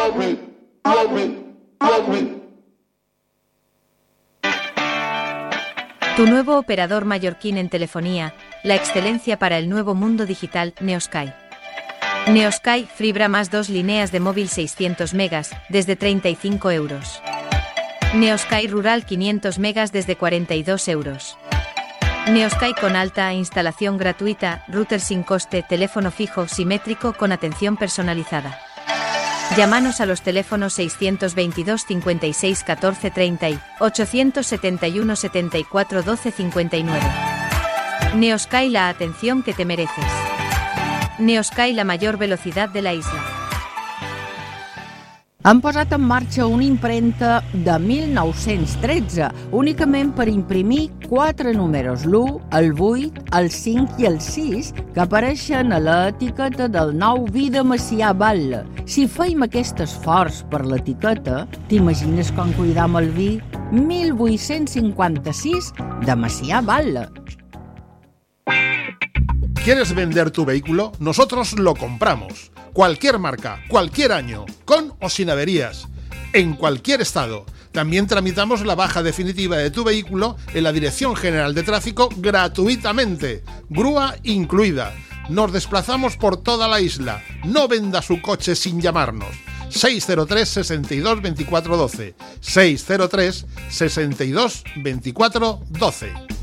Tu nuevo operador mallorquín en telefonía, la excelencia para el nuevo mundo digital, Neosky. Neosky, fibra más 2 líneas de móvil 600 megas, desde 35 euros. Neosky Rural 500 megas desde 42 euros. Neosky con alta instalación gratuita, router sin coste, teléfono fijo simétrico con atención personalizada. Llámanos a los teléfonos 622 56 14 30 y 871 74 12 59. Neosky, la atención que te mereces. Neosky, la mayor velocidad de la isla. Han posat en marxa una imprenta de 1913, únicament per imprimir 4 números, l'1, el 8, el 5 i el 6, que apareixen a l'etiqueta del nou vi de Macià Batlle. Si feim aquest esforç per l'etiqueta, t'imagines com cuidam el vi 1856 de Macià Batlle. ¿Quieres vender tu vehículo? Nosotros lo compramos. Cualquier marca, cualquier año, con o sin averías, en cualquier estado. También tramitamos la baja definitiva de tu vehículo en la Dirección General de Tráfico gratuitamente, grúa incluida. Nos desplazamos por toda la isla. No venda su coche sin llamarnos. 603 62 24 12. 603 62 24 12.